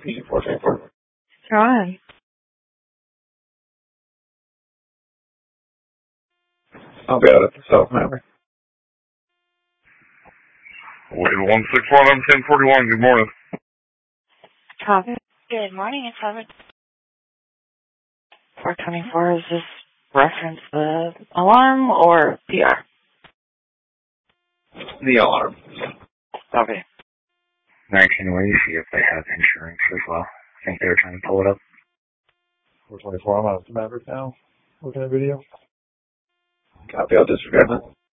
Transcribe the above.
424. Hi. I'll be out at the South Manor. Wait, 161 1041. Good morning. Copy. Good morning, it's Robert. 424, is this reference the alarm or PR? The alarm. Copy. 1980, see if they have insurance as well. I think they were trying to pull it up. 424, I'm out at the Maverick now. Looking at video. Copy, I'll disregard that.